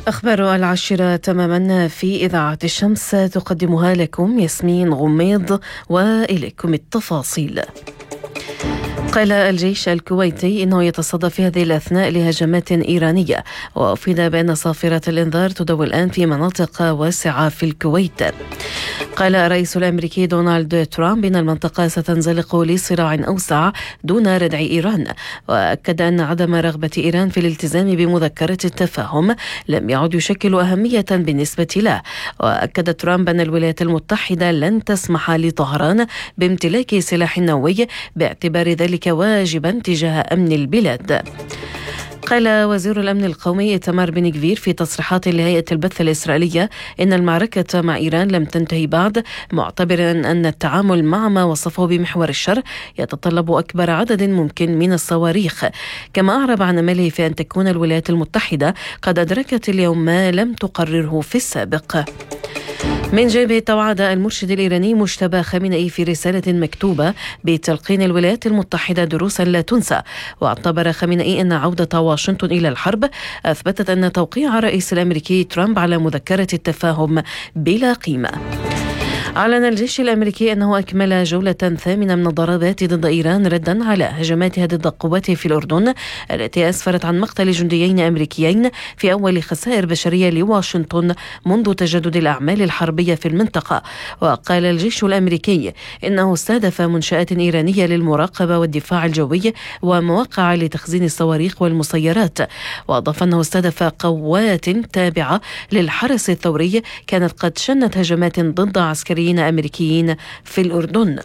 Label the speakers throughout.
Speaker 1: أخبار 10 تماما في إذاعة الشمس تقدمها لكم ياسمين غميض، وإليكم التفاصيل. قال الجيش الكويتي إنه يتصدى في هذه الأثناء لهجمات إيرانية، وأفيد بأن صافرة الإنذار تدوي الآن في مناطق واسعة في الكويت. قال الرئيس الأمريكي دونالد ترامب إن المنطقة ستنزلق لصراع أوسع دون ردع إيران، وأكد أن عدم رغبة إيران في الالتزام بمذكرة التفاهم لم يعد يشكل أهمية بالنسبة له. وأكد ترامب أن الولايات المتحدة لن تسمح لطهران بامتلاك سلاح نووي باعتبار ذلك واجبا تجاه أمن البلاد. قال وزير الأمن القومي إيتمار بن غفير في تصريحات لهيئة البث الإسرائيلية إن المعركة مع إيران لم تنتهي بعد، معتبرا أن التعامل مع ما وصفه بمحور الشر يتطلب أكبر عدد ممكن من الصواريخ. كما أعرب عن أمله في أن تكون الولايات المتحدة قد أدركت اليوم ما لم تقرره في السابق. من جانبه توعد المرشد الإيراني مجتبى خامنئي في رسالة مكتوبة بتلقين الولايات المتحدة دروسا لا تنسى، واعتبر خامنئي أن عودة واشنطن إلى الحرب أثبتت أن توقيع الرئيس الأمريكي ترامب على مذكرة التفاهم بلا قيمة. أعلن الجيش الأمريكي أنه أكمل جولة ثامنة من الضربات ضد إيران ردا على هجماتها ضد قواته في الأردن التي أسفرت عن مقتل جنديين أمريكيين في أول خسائر بشرية لواشنطن منذ تجدد الأعمال الحربية في المنطقة. وقال الجيش الأمريكي إنه استهدف منشآت إيرانية للمراقبة والدفاع الجوي ومواقع لتخزين الصواريخ والمسيرات، وأضاف أنه استهدف قوات تابعة للحرس الثوري كانت قد شنت هجمات ضد عسكريين أمريكيين في الأردن.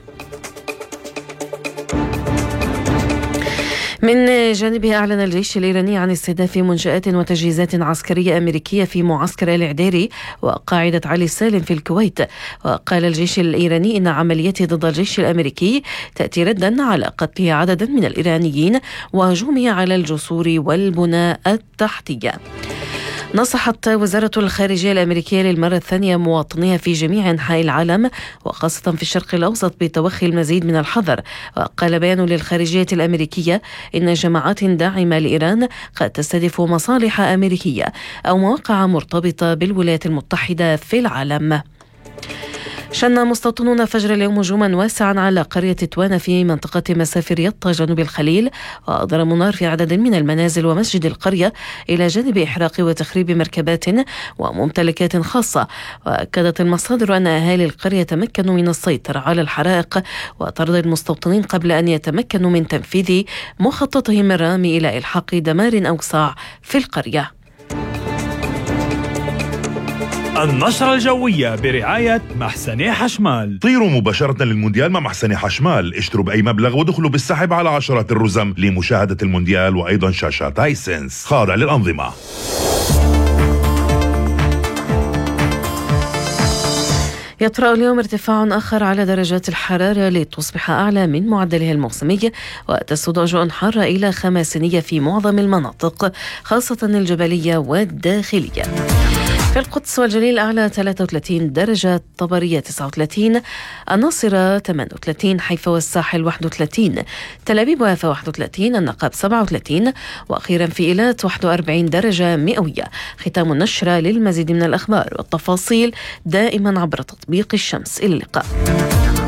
Speaker 1: من جانبه أعلن الجيش الإيراني عن استهداف منشآت وتجهيزات عسكرية أمريكية في معسكر العديري وقاعدة علي السالم في الكويت. وقال الجيش الإيراني إن عمليته ضد الجيش الأمريكي تأتي ردا على قتل عدد من الإيرانيين وهجومه على الجسور والبنى التحتية. نصحت وزارة الخارجية الأمريكية للمرة الثانية مواطنيها في جميع أنحاء العالم وخاصة في الشرق الأوسط بتوخي المزيد من الحذر. وقال بيان للخارجية الأمريكية إن جماعات داعمة لإيران قد تستهدف مصالح أمريكية أو مواقع مرتبطة بالولايات المتحدة في العالم. شن مستوطنون فجر اليوم هجوما واسعا على قرية توانة في منطقة مسافر يطا جنوب الخليل، وأضرموا نار في عدد من المنازل ومسجد القرية إلى جانب إحراق وتخريب مركبات وممتلكات خاصة. وأكدت المصادر أن أهالي القرية تمكنوا من السيطرة على الحرائق وطرد المستوطنين قبل أن يتمكنوا من تنفيذ مخططهم الرامي إلى إلحاق دمار أوسع في القرية.
Speaker 2: النشرة الجوية برعاية محسني حشمال.
Speaker 3: طيروا مباشرة للمونديال مع محسني حشمال، اشتروا بأي مبلغ ودخلوا بالسحب على عشرات الرزم لمشاهدة المونديال وأيضا شاشات هايسنس خاضع للأنظمة.
Speaker 1: يطرأ اليوم ارتفاع آخر على درجات الحرارة لتصبح أعلى من معدلها الموسمي، وتسود أجواء حارة إلى خماسينية في معظم المناطق خاصة الجبلية والداخلية. في القدس والجليل أعلى 33 درجة، طبرية 39، الناصرة 38، حيفا والساحل 31، تل أبيب ويافا 31، النقب 37، وأخيرا في إيلات 41 درجة مئوية. ختام النشرة. للمزيد من الأخبار والتفاصيل دائما عبر تطبيق الشمس. إلى اللقاء.